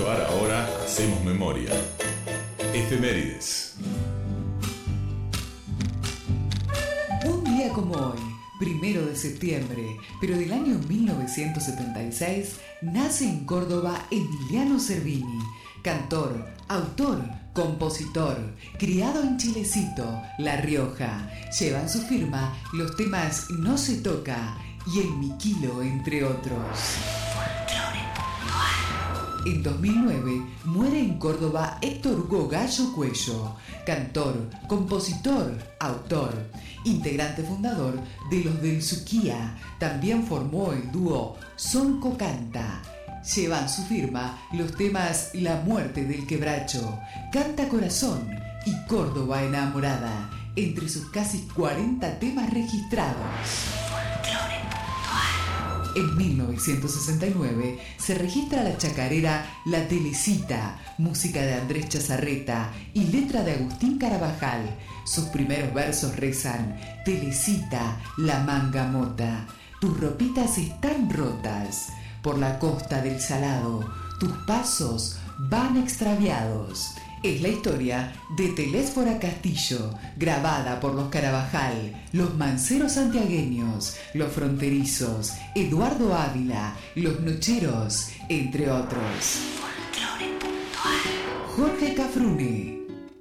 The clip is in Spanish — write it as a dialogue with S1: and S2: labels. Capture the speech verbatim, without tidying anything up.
S1: observar ahora, hacemos memoria. Efemérides.
S2: Un día como hoy, primero de septiembre, pero del año mil novecientos setenta y seis, nace en Córdoba Emiliano Cervini, cantor, autor, compositor, criado en Chilecito, La Rioja. Lleva en su firma los temas No se toca y El Miquilo, entre otros. En dos mil nueve muere en Córdoba Héctor Hugo Gallo Cuello, cantor, compositor, autor, integrante fundador de Los del Suquía. También formó el dúo Sonco Canta. Llevan su firma los temas La Muerte del Quebracho, Canta Corazón y Córdoba Enamorada, entre sus casi cuarenta temas registrados. En mil novecientos sesenta y nueve se registra la chacarera La Telecita, música de Andrés Chazarreta y letra de Agustín Carabajal. Sus primeros versos rezan: Telecita, la manga mota, tus ropitas están rotas, por la costa del Salado, tus pasos van extraviados. Es la historia de Telésfora Castillo, grabada por los Carabajal, los manceros santiagueños, los fronterizos, Eduardo Ávila, los nocheros, entre otros. Jorge Cafrune.